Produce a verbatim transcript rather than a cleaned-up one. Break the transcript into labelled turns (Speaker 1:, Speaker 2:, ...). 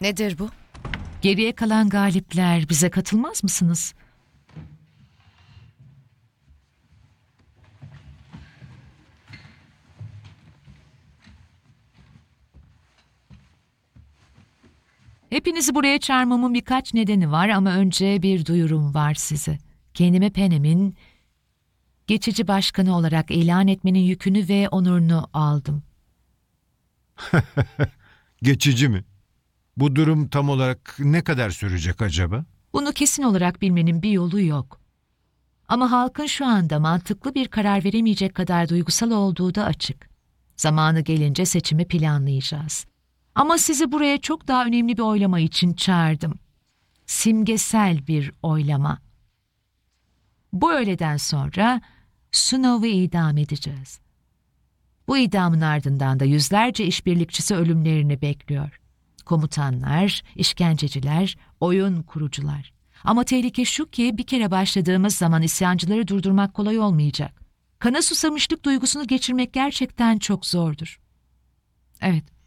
Speaker 1: Nedir bu?
Speaker 2: Geriye kalan galipler, bize katılmaz mısınız? Hepinizi buraya çağırmamın birkaç nedeni var ama önce bir duyurum var size. Kendime Panem'in geçici başkanı olarak ilan etmenin yükünü ve onurunu aldım.
Speaker 3: Geçici mi? Bu durum tam olarak ne kadar sürecek acaba?
Speaker 2: Bunu kesin olarak bilmenin bir yolu yok. Ama halkın şu anda mantıklı bir karar veremeyecek kadar duygusal olduğu da açık. Zamanı gelince seçimi planlayacağız. Ama sizi buraya çok daha önemli bir oylama için çağırdım. Simgesel bir oylama. Bu öğleden sonra Snow'u idam edeceğiz. Bu idamın ardından da yüzlerce işbirlikçisi ölümlerini bekliyor. Komutanlar, işkenceciler, oyun kurucular. Ama tehlike şu ki bir kere başladığımız zaman isyancıları durdurmak kolay olmayacak. Kana susamışlık duygusunu geçirmek gerçekten çok zordur. Evet,